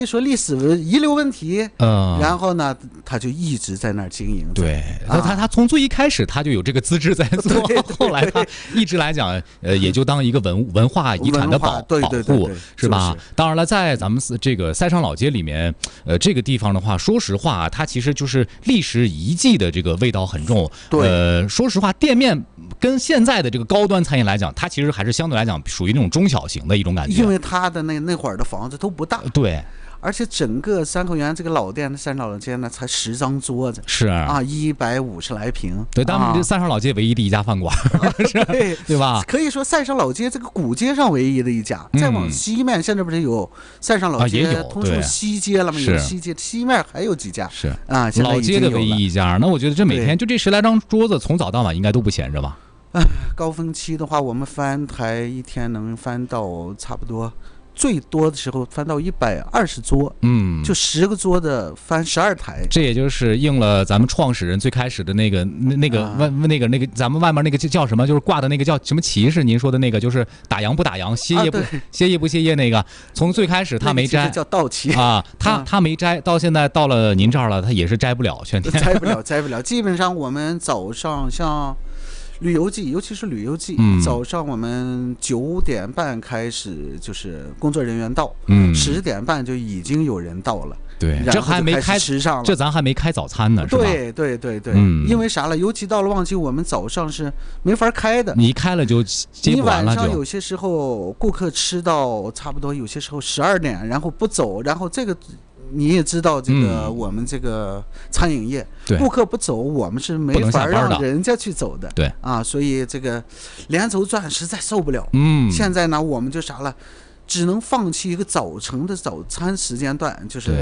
说历史遗留问题，然后呢，他就一直在那儿经营。 对，他从最一开始他就有这个资质在做，后来他一直来讲，也就当一个文化遗产的保护，是吧？当然了，在咱们这个塞上老街里面，这个地方的话，说实话，它其实就是历史遗迹的这个味道很重。说实话，店面跟现在的这个高端餐饮来讲，它其实还是相对来讲属于那种中小型的一种感觉。 因为它的那会儿的房子都不大。 对。 而且整个三合园这个老店的三上老街呢，才10张桌子， 是啊 ，150来平。 对，当然这三上老街唯一的一家饭馆，对吧？ 可以说塞上老街这个古街上唯一的一家。再往西面，现在不是有塞上老街通出西街了吗？有西街，西面还有几家。 是啊， 老街的唯一一家。那我觉得这每天就这10来张桌子，从早到晚应该都不闲着吧？ 高峰期的话，我们翻台一天能翻到差不多。最多的时候翻到120桌，就10个桌子翻12台， 这也就是应了咱们创始人最开始的那个咱们外面那个叫什么，就是挂的那个叫什么旗是您说的那个，就是打烊不打烊，歇业不歇业那个，从最开始他没摘， 叫道旗啊，他没摘，到现在到了您这儿了，他也是摘不了，全天摘不了。基本上我们早上像。旅游季，尤其是旅游季，早上我们9点半开始，就是工作人员到，10点半就已经有人到了。 对，这还没开吃上了， 这咱还没开早餐呢，是吧？ 对，因为啥了？尤其到了旺季，我们早上是没法开的。 你一开了就接不完了， 你晚上有些时候顾客吃到差不多，有些时候12点，然后不走，然后这个。你也知道这个我们这个餐饮业，顾客不走，我们是没法让人家去走的。 对啊， 所以这个连轴转实在受不了。现在呢，我们就啥了，只能放弃一个早晨的早餐时间段，就是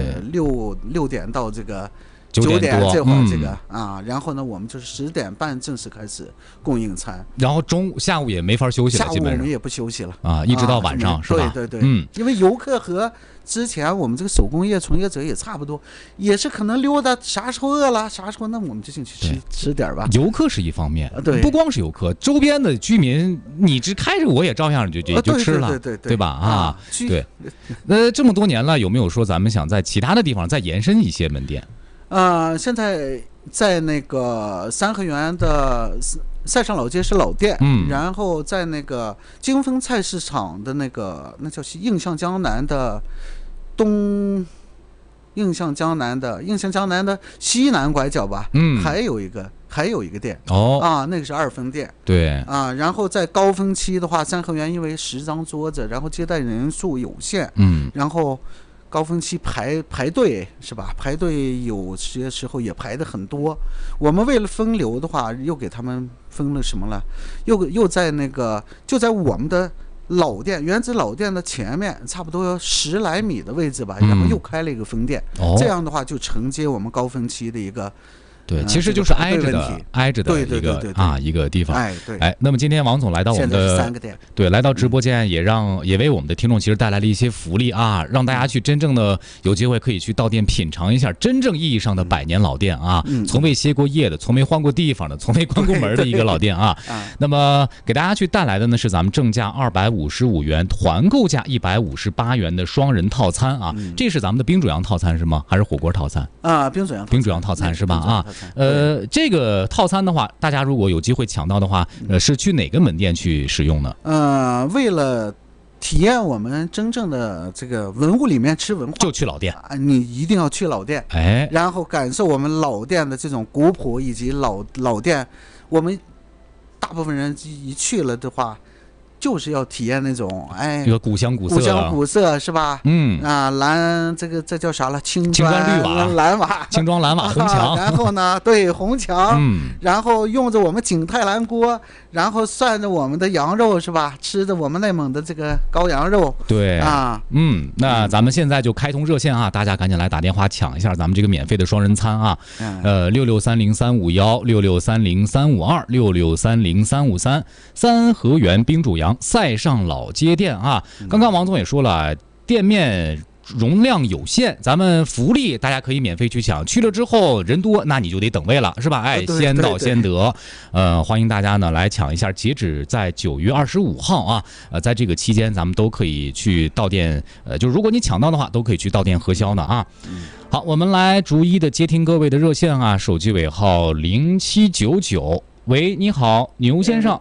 6点到这个9点这会儿这个然后呢，我们就是10点半正式开始供应餐， 然后下午也没法休息了， 下午我们也不休息了一直到晚上是吧？ 对，因为游客和之前我们这个手工业从业者也差不多，也是可能溜达，啥时候饿了，啥时候那我们就进去吃点吧。 游客是一方面，不光是游客，周边的居民，你这开着我也照样就吃了，对吧？对。这么多年了，有没有说咱们想在其他的地方再延伸一些门店？ 现在在那个三合园的塞上老街是老店，然后在那个金丰菜市场的那叫映向江南的映向江南的西南拐角吧，还有一个店那个是2分店， 对然后在高峰期的话，三合园因为10张桌子，然后接待人数有限，然后高峰期排队是吧？排队有些时候也排得很多。我们为了分流的话，又给他们分了什么了？又在就在我们的老店原址老店的前面，差不多10来米的位置吧，然后又开了一个分店。这样的话就承接我们高峰期的一个。 对，其实就是挨着的一个地方。那么今天王总来到我们的 3个店， 来到直播间，也为我们的听众其实带来了一些福利让大家去真正的有机会可以去到店品尝一下真正意义上的100年老店从未歇过业的，从没换过地方的，从没关过门的一个老店那么给大家去带来的呢是咱们正价255元，团购价158元的双人套餐这是咱们的冰煮羊套餐是吗？还是火锅套餐？冰煮羊套餐是吧？这个套餐的话，大家如果有机会抢到的话，是去哪个门店去使用呢？ 为了体验我们真正的这个文物里面吃文化， 就去老店你一定要去老店，然后感受我们老店的这种古朴以及老店，我们大部分人一去了的话。就是要体验那种一个古香古色是吧？蓝这叫啥了？青砖绿瓦、 蓝瓦、 青砖蓝瓦、红墙。 然后呢，对红墙，然后用着我们景泰蓝锅，然后涮着我们的羊肉是吧？吃着我们内蒙的这个羔羊肉。 对那咱们现在就开通热线大家赶紧来打电话抢一下咱们这个免费的双人餐6630-351，6630-352，6630-353，三合园冰煮羊。塞上老街店刚刚王总也说了，店面容量有限，咱们福利大家可以免费去抢，去了之后人多，那你就得等位了，是吧？哎，先到先得。欢迎大家呢来抢一下，截止在9月25号啊。在这个期间，咱们都可以去到店，就如果你抢到的话，都可以去到店核销呢啊。好，我们来逐一的接听各位的热线啊，手机尾号0799。喂，你好，牛先生。